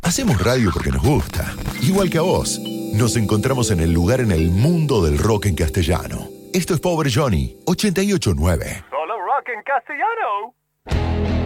Hacemos radio porque nos gusta, igual que a vos. Nos encontramos en el lugar en el mundo del rock en castellano. Esto es Pobre Johnny, 88.9. Solo rock en castellano.